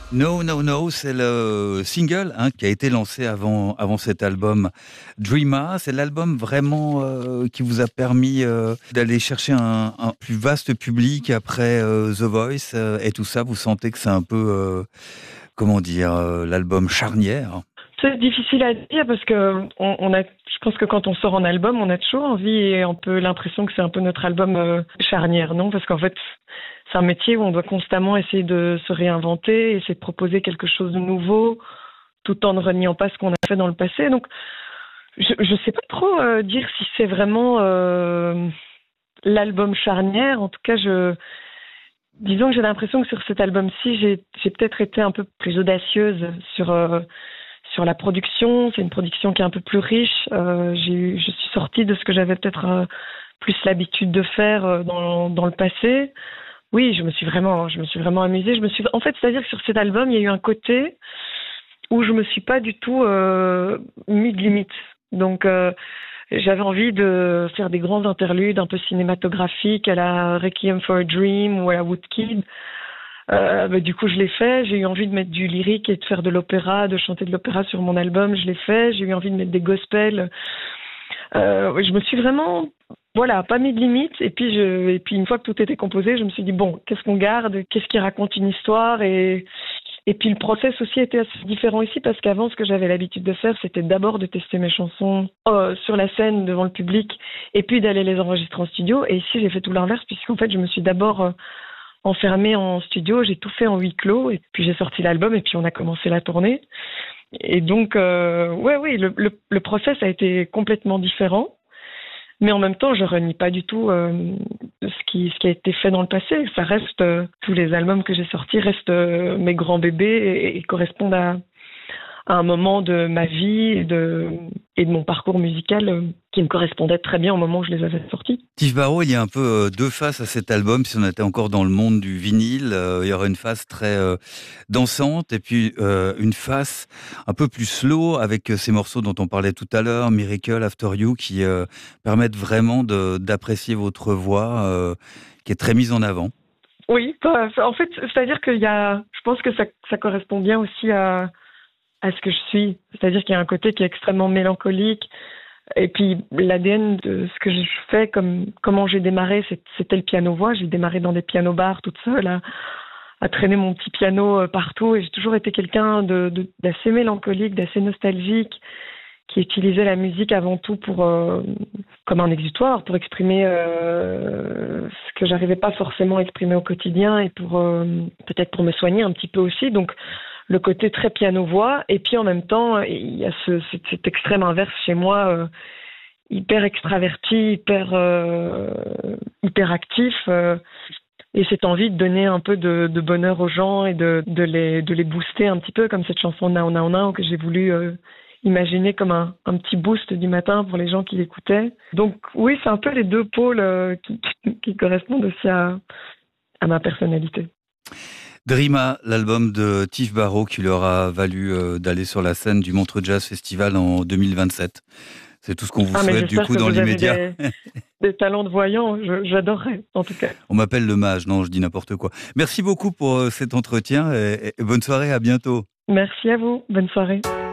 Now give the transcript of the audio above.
No, no, no, c'est le single qui a été lancé avant cet album Dreama. C'est l'album vraiment qui vous a permis d'aller chercher un plus vaste public après The Voice et tout ça. Vous sentez que c'est un peu, comment dire, l'album charnière? C'est difficile à dire parce que je pense que quand on sort un album, on a toujours envie et un peu l'impression que c'est un peu notre album charnière, non? Parce qu'en fait, c'est un métier où on doit constamment essayer de se réinventer, essayer de proposer quelque chose de nouveau, tout en ne reniant pas ce qu'on a fait dans le passé. Donc, je sais pas trop dire si c'est vraiment l'album charnière. En tout cas, disons que j'ai l'impression que sur cet album-ci, j'ai peut-être été un peu plus audacieuse sur la production. C'est une production qui est un peu plus riche. Je suis sortie de ce que j'avais peut-être plus l'habitude de faire dans le passé. Oui, je me suis vraiment amusée. En fait, c'est-à-dire que sur cet album, il y a eu un côté où je me suis pas du tout mis de limite. Donc, j'avais envie de faire des grands interludes un peu cinématographiques à la Requiem for a Dream ou à la Woodkid. Du coup, je l'ai fait. J'ai eu envie de mettre du lyrique et de faire de l'opéra, de chanter de l'opéra sur mon album. Je l'ai fait. J'ai eu envie de mettre des gospels. Je me suis vraiment, voilà, pas mis de limite. Et puis une fois que tout était composé, je me suis dit bon, qu'est-ce qu'on garde, qu'est-ce qui raconte une histoire et puis le process aussi était assez différent ici parce qu'avant, ce que j'avais l'habitude de faire, c'était d'abord de tester mes chansons sur la scène devant le public et puis d'aller les enregistrer en studio. Et ici, j'ai fait tout l'inverse puisqu'en fait, je me suis d'abord enfermée en studio, j'ai tout fait en huis clos et puis j'ai sorti l'album et puis on a commencé la tournée. Et donc, oui, le process a été complètement différent. Mais en même temps, je renie pas du tout ce qui a été fait dans le passé. Ça reste, tous les albums que j'ai sortis restent mes grands bébés et correspondent à un moment de ma vie et de mon parcours musical qui me correspondait très bien au moment où je les avais sortis. Steve Barrow, il y a un peu deux faces à cet album. Si on était encore dans le monde du vinyle, il y aurait une face très dansante et puis une face un peu plus slow avec ces morceaux dont on parlait tout à l'heure, Miracle, After You, qui permettent vraiment d'apprécier votre voix qui est très mise en avant. Oui, en fait, c'est-à-dire je pense que ça correspond bien aussi à ce que je suis. C'est-à-dire qu'il y a un côté qui est extrêmement mélancolique. Et puis, l'ADN de ce que je fais, comment j'ai démarré, c'était le piano-voix. J'ai démarré dans des piano-bars toute seule, à traîner mon petit piano partout. Et j'ai toujours été quelqu'un d'assez mélancolique, d'assez nostalgique, qui utilisait la musique avant tout comme un exutoire, pour exprimer ce que j'arrivais pas forcément à exprimer au quotidien et peut-être pour me soigner un petit peu aussi. Donc, le côté très piano-voix, et puis en même temps, il y a cet extrême inverse chez moi, hyper extraverti, hyper actif, et cette envie de donner un peu de bonheur aux gens et de les booster un petit peu, comme cette chanson Now Now Now que j'ai voulu imaginer comme un petit boost du matin pour les gens qui l'écoutaient. Donc oui, c'est un peu les deux pôles qui correspondent aussi à ma personnalité. Dreama, l'album de Steve Barrow qui leur a valu d'aller sur la scène du Montreux Jazz Festival en 2027. C'est tout ce qu'on vous souhaite du coup dans l'immédiat. Des talents de voyant, j'adorerais en tout cas. On m'appelle le mage, non je dis n'importe quoi. Merci beaucoup pour cet entretien et bonne soirée, à bientôt. Merci à vous, bonne soirée.